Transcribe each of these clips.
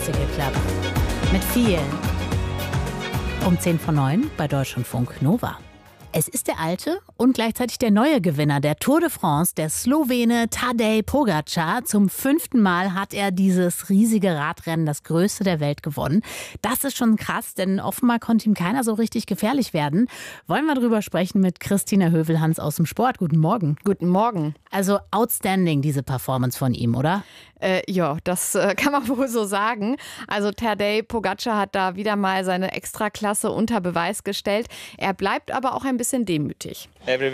sie geklappt. Mit vielen. Um 10:09 bei Deutschlandfunk Nova. Es ist der alte und gleichzeitig der neue Gewinner der Tour de France, der Slowene Tadej Pogačar. Zum 5. Mal hat er dieses riesige Radrennen, das größte der Welt, gewonnen. Das ist schon krass, denn offenbar konnte ihm keiner so richtig gefährlich werden. Wollen wir drüber sprechen mit Christina Hövelhans aus dem Sport. Guten Morgen. Guten Morgen. Also outstanding, diese Performance von ihm, oder? Ja, das kann man wohl so sagen. Also Tadej Pogačar hat da wieder mal seine Extraklasse unter Beweis gestellt. Er bleibt aber auch ein bisschen demütig.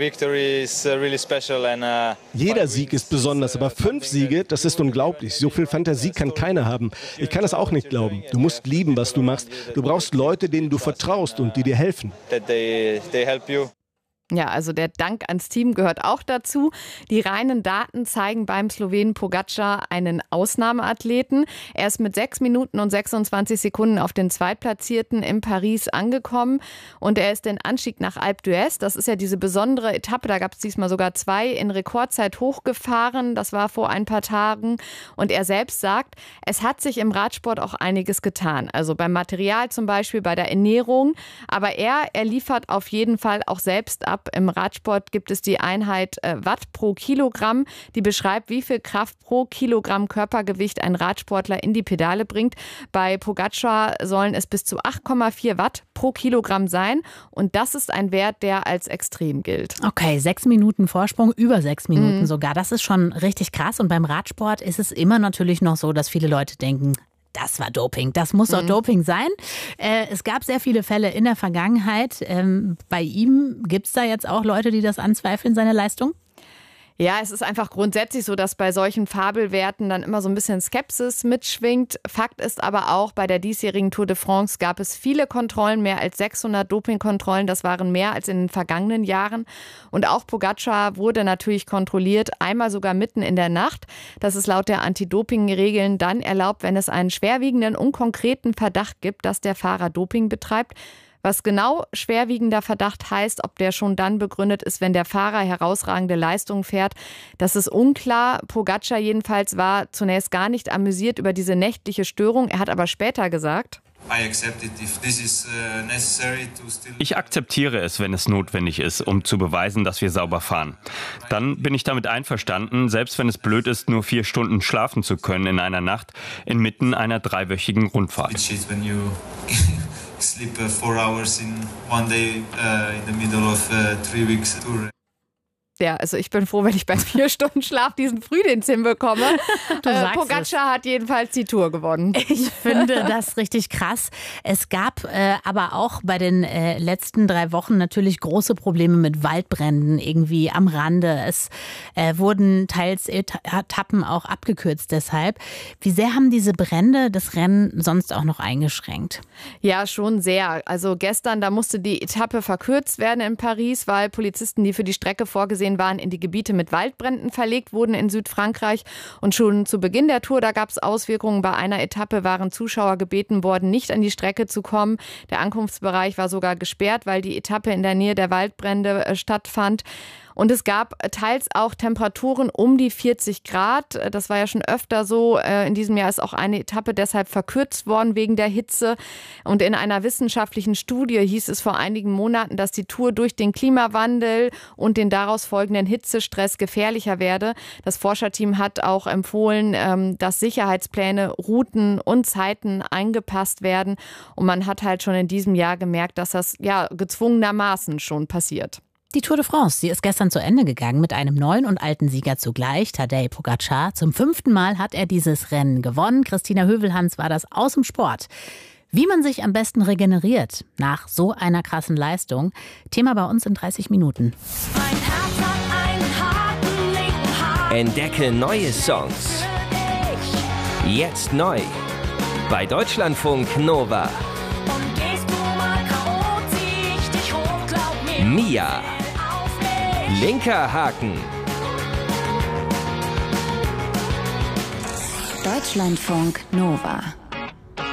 Jeder Sieg ist besonders, aber 5 Siege, das ist unglaublich. So viel Fantasie kann keiner haben. Ich kann es auch nicht glauben. Du musst lieben, was du machst. Du brauchst Leute, denen du vertraust und die dir helfen. Ja, also der Dank ans Team gehört auch dazu. Die reinen Daten zeigen beim Slowenen Pogačar einen Ausnahmeathleten. Er ist mit 6 Minuten und 26 Sekunden auf den Zweitplatzierten in Paris angekommen. Und er ist den Anstieg nach Alpe d'Huez, das ist ja diese besondere Etappe, da gab es diesmal sogar 2 in Rekordzeit hochgefahren. Das war vor ein paar Tagen. Und er selbst sagt, es hat sich im Radsport auch einiges getan. Also beim Material zum Beispiel, bei der Ernährung. Aber er liefert auf jeden Fall auch selbst ab. Im Radsport gibt es die Einheit Watt pro Kilogramm, die beschreibt, wie viel Kraft pro Kilogramm Körpergewicht ein Radsportler in die Pedale bringt. Bei Pogačar sollen es bis zu 8,4 Watt pro Kilogramm sein. Und das ist ein Wert, der als extrem gilt. Okay, 6 Minuten Vorsprung, über 6 Minuten sogar. Das ist schon richtig krass. Und beim Radsport ist es immer natürlich noch so, dass viele Leute denken, das war Doping, das muss doch Doping sein. Es gab sehr viele Fälle in der Vergangenheit. Bei ihm gibt es da jetzt auch Leute, die das anzweifeln, seine Leistung? Ja, es ist einfach grundsätzlich so, dass bei solchen Fabelwerten dann immer so ein bisschen Skepsis mitschwingt. Fakt ist aber auch, bei der diesjährigen Tour de France gab es viele Kontrollen, mehr als 600 Dopingkontrollen. Das waren mehr als in den vergangenen Jahren. Und auch Pogačar wurde natürlich kontrolliert, einmal sogar mitten in der Nacht. Das ist laut der Anti-Doping-Regeln dann erlaubt, wenn es einen schwerwiegenden und konkreten Verdacht gibt, dass der Fahrer Doping betreibt. Was genau schwerwiegender Verdacht heißt, ob der schon dann begründet ist, wenn der Fahrer herausragende Leistungen fährt, das ist unklar. Pogačar jedenfalls war zunächst gar nicht amüsiert über diese nächtliche Störung. Er hat aber später gesagt: Ich akzeptiere es, wenn es notwendig ist, um zu beweisen, dass wir sauber fahren. Dann bin ich damit einverstanden, selbst wenn es blöd ist, nur 4 Stunden schlafen zu können in einer Nacht, inmitten einer 3-wöchigen Rundfahrt. Sleep 4 hours in one day in the middle of 3 weeks tour. Ja, also ich bin froh, wenn ich bei 4 Stunden Schlaf diesen Frühdienst hinbekomme. Pogačar hat jedenfalls die Tour gewonnen. Ich finde das richtig krass. Es gab aber auch bei den letzten 3 Wochen natürlich große Probleme mit Waldbränden irgendwie am Rande. Es wurden teils Etappen auch abgekürzt deshalb. Wie sehr haben diese Brände das Rennen sonst auch noch eingeschränkt? Ja, schon sehr. Also gestern, da musste die Etappe verkürzt werden in Paris, weil Polizisten, die für die Strecke vorgesehen waren, in die Gebiete mit Waldbränden verlegt wurden in Südfrankreich. Und schon zu Beginn der Tour, da gab es Auswirkungen. Bei einer Etappe waren Zuschauer gebeten worden, nicht an die Strecke zu kommen. Der Ankunftsbereich war sogar gesperrt, weil die Etappe in der Nähe der Waldbrände stattfand. Und es gab teils auch Temperaturen um die 40 Grad. Das war ja schon öfter so. In diesem Jahr ist auch eine Etappe deshalb verkürzt worden wegen der Hitze. Und in einer wissenschaftlichen Studie hieß es vor einigen Monaten, dass die Tour durch den Klimawandel und den daraus folgenden Hitzestress gefährlicher werde. Das Forscherteam hat auch empfohlen, dass Sicherheitspläne, Routen und Zeiten eingepasst werden. Und man hat halt schon in diesem Jahr gemerkt, dass das ja gezwungenermaßen schon passiert. Die Tour de France, sie ist gestern zu Ende gegangen mit einem neuen und alten Sieger zugleich, Tadej Pogačar. Zum 5. Mal hat er dieses Rennen gewonnen. Christina Hövelhans war das aus dem Sport. Wie man sich am besten regeneriert nach so einer krassen Leistung. Thema bei uns in 30 Minuten. Mein Herz hat einen Haken. Entdecke neue Songs. Jetzt neu. Bei Deutschlandfunk Nova. Und gehst du mal K.O., zieh ich dich hoch, glaub mir. Mia. Linker Haken. Deutschlandfunk Nova.